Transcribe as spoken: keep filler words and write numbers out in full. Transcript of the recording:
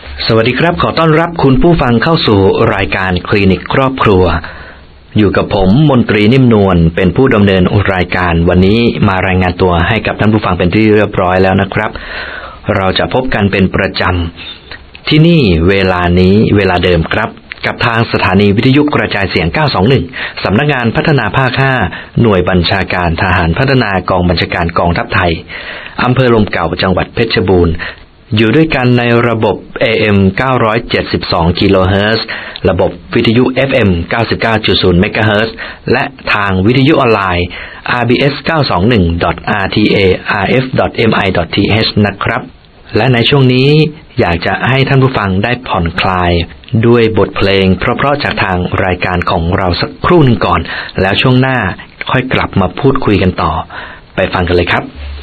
สวัสดีครับขอต้อนรับคุณผู้ฟังเข้าสู่รายการคลินิกครอบครัวอยู่กับผมมนตรีนิ่มนวลเป็นผู้ดำเนินรายการวันนี้มารายงานตัวให้กับท่านผู้ฟังเป็นที่เรียบร้อยแล้วนะครับเราจะพบกันเป็นประจำที่นี่เวลานี้เวลาเดิมครับกับทางสถานีวิทยุกระจายเสียงเก้าสองหนึ่งสำนักงานพัฒนาภาคห้าหน่วยบัญชาการทหารพัฒนากองบัญชาการกองทัพไทยอำเภอลมเก่าจังหวัดเพชรบูรณ์อยู่ด้วยกันในระบบ เอ เอ็ม เก้าร้อยเจ็ดสิบสอง กิโลเฮิรตซ์ระบบวิทยุ เอฟ เอ็ม เก้าสิบเก้าจุดศูนย์ เมกะเฮิรตซ์และทางวิทยุออนไลน์ อาร์ บี เอส เก้าสองหนึ่ง ดอท อาร์ ที เอ อาร์ เอฟ ดอท เอ็ม ไอ ดอท ที เอช นะครับและในช่วงนี้อยากจะให้ท่านผู้ฟังได้ผ่อนคลายด้วยบทเพลงเพราะๆจากทางรายการของเราสักครู่หนึ่งก่อนแล้วช่วงหน้าค่อยกลับมาพูดคุยกันต่อไปฟังกันเลยครับ